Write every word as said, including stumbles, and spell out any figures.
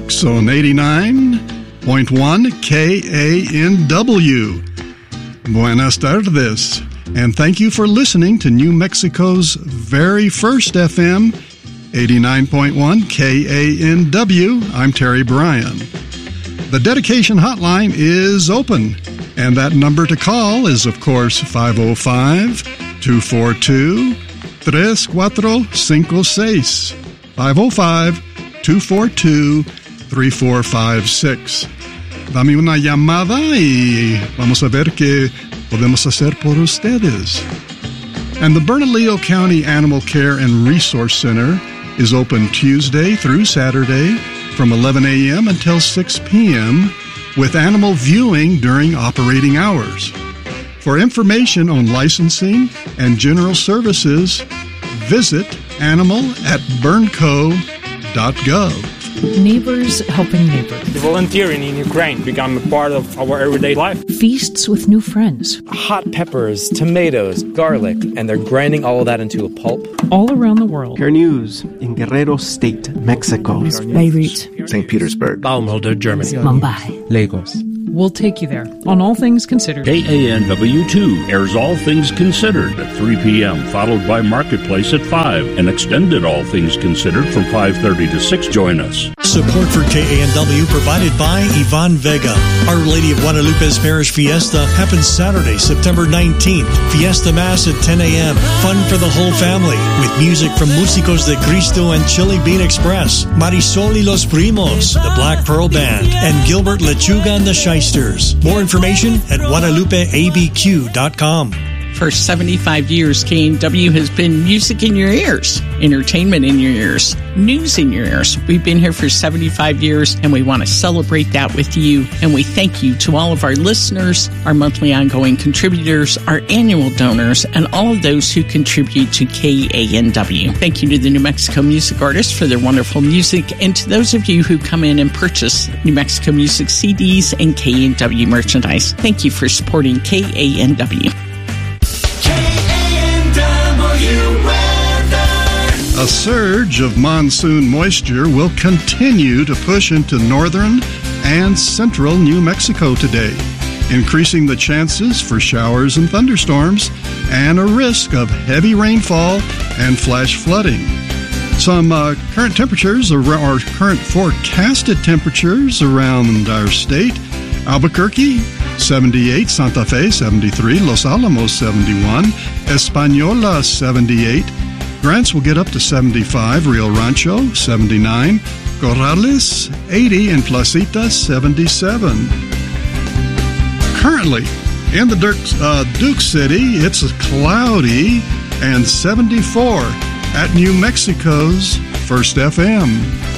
Phoenix on eighty-nine point one K A N W. Buenas tardes, and thank you for listening to New Mexico's very first F M, eighty-nine point one K A N W. I'm Terry Bryan. The dedication hotline is open, and that number to call is, of course, five oh five, two four two, three four five six. five oh five, two four two, three four five six. Dame una llamada y vamos a ver qué podemos hacer por ustedes. And the Bernalillo County Animal Care and Resource Center is open Tuesday through Saturday from eleven a.m. until six p.m. with animal viewing during operating hours. For information on licensing and general services, visit animal at bernco dot gov. Neighbors helping neighbors. Volunteering in Ukraine become a part of our everyday life. Feasts with new friends. Hot peppers, tomatoes, garlic, and they're grinding all of that into a pulp. All around the world. Care News in Guerrero State, Mexico. Beirut. Saint Petersburg. Baumholder, Germany. Mumbai. Lagos. We'll take you there on All Things Considered. K A N W two airs All Things Considered at three p.m., followed by Marketplace at five, and extended All Things Considered from five thirty to six. Join us. Support for K A N W provided by Yvonne Vega. Our Lady of Guadalupe's Parish Fiesta happens Saturday, September nineteenth. Fiesta Mass at ten a.m. Fun for the whole family with music from Músicos de Cristo and Chili Bean Express, Marisol y Los Primos, the Black Pearl Band, and Gilbert Lechuga and the Shysters. More information at guadalupe a b q dot com. For seventy-five years, K A N W has been music in your ears, entertainment in your ears, news in your ears. We've been here for seventy-five years, and we want to celebrate that with you. And we thank you to all of our listeners, our monthly ongoing contributors, our annual donors, and all of those who contribute to K A N W. Thank you to the New Mexico music artists for their wonderful music, and to those of you who come in and purchase New Mexico music C Ds and K A N W merchandise. Thank you for supporting K A N W. A surge of monsoon moisture will continue to push into northern and central New Mexico today, increasing the chances for showers and thunderstorms and a risk of heavy rainfall and flash flooding. Some uh, current temperatures are our current forecasted temperatures around our state: Albuquerque, seventy-eight, Santa Fe, seventy-three, Los Alamos, seventy-one, Española, seventy-eight, Grants will get up to seventy-five, Rio Rancho, seventy-nine, Corrales, eighty, and Placita, seventy-seven. Currently, in the Duke, uh, Duke City, it's cloudy and seventy-four at New Mexico's First F M.